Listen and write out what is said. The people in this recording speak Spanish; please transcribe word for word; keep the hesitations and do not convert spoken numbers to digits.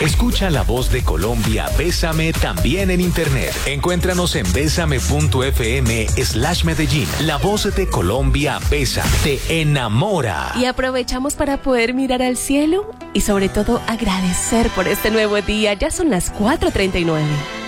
Escucha la voz de Colombia, Bésame, también en internet. Encuéntranos en bésame.fm slash Medellín. La voz de Colombia, Bésame, te enamora. Y aprovechamos para poder mirar al cielo y sobre todo agradecer por este nuevo día. Ya son las cuatro treinta y nueve.